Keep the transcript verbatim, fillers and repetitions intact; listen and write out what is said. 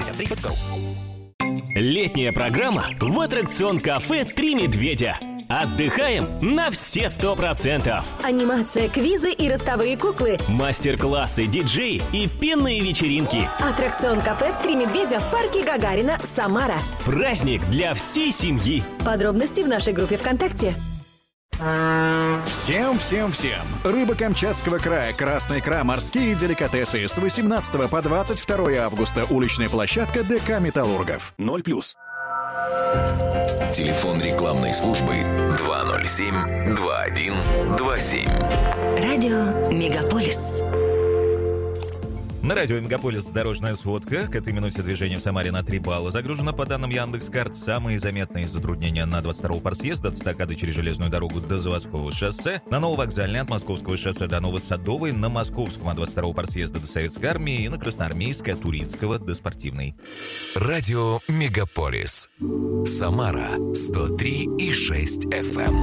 шестьдесят три точка ру. Летняя программа в аттракцион-кафе «Три медведя». Отдыхаем на все сто процентов. Анимация, квизы и ростовые куклы. Мастер-классы, диджеи и пенные вечеринки. Аттракцион-кафе «Три медведя» в парке Гагарина, Самара. Праздник для всей семьи. Подробности в нашей группе ВКонтакте. Всем-всем-всем! Рыба Камчатского края, красная икра, морские деликатесы. С восемнадцатого по двадцать второе августа. Уличная площадка ДК «Металлургов». ноль плюс. Телефон рекламной службы два ноль семь два один два семь. Радио Мегаполис. На радио «Мегаполис» дорожная сводка. К этой минуте движение в Самаре на три балла загружено. По данным Яндекс.Карт, самые заметные затруднения на двадцать второго парсъезда от эстакады через железную дорогу до Заводского шоссе, на Нововокзальной от Московского шоссе до Новосадовой, на Московском от двадцать второго парсъезда до Советской армии и на Красноармейской от Турицкого до Спортивной. Радио «Мегаполис». Самара сто три и шесть эф эм.